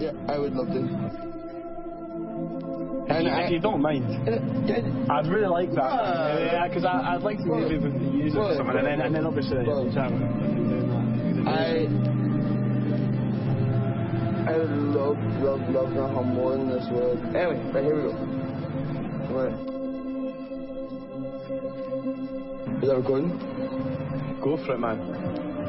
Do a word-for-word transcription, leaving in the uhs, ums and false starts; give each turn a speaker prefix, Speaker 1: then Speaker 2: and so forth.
Speaker 1: Yeah, I would love to. And
Speaker 2: if
Speaker 1: I,
Speaker 2: you don't mind,
Speaker 1: uh,
Speaker 2: I'd really like that.
Speaker 1: Uh,
Speaker 2: yeah, because I'd like to
Speaker 1: well,
Speaker 2: maybe use it
Speaker 1: well,
Speaker 2: for someone, and then, and then obviously
Speaker 1: well,
Speaker 2: chat with doing that.
Speaker 1: I I would love, love, love to have more in this world. Anyway, right, here we go. Right. Is that recording?
Speaker 2: Go for it, man.